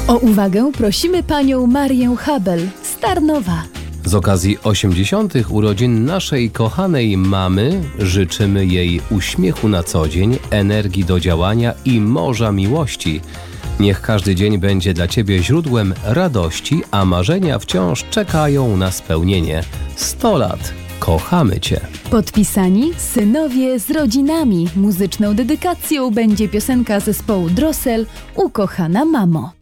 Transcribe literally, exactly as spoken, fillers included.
O uwagę prosimy panią Marię Habel z Tarnowa. Z okazji osiemdziesiątych urodzin naszej kochanej mamy życzymy jej uśmiechu na co dzień, energii do działania i morza miłości. Niech każdy dzień będzie dla Ciebie źródłem radości, a marzenia wciąż czekają na spełnienie. sto lat. Kochamy Cię. Podpisani synowie z rodzinami. Muzyczną dedykacją będzie piosenka zespołu Drossel Ukochana mamo.